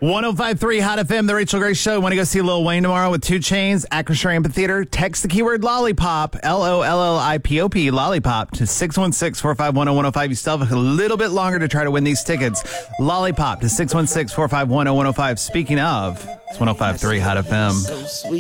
105.3 Hot FM, The Rachel Grace Show. Want to go see Lil Wayne tomorrow with 2 Chainz, Acrisure Amphitheater? Text the keyword Lollipop, Lollipop, Lollipop, to 616-451-0105. You still have a little bit longer to try to win these tickets. Lollipop to 616-451-0105. Speaking of, it's 105.3 Hot FM.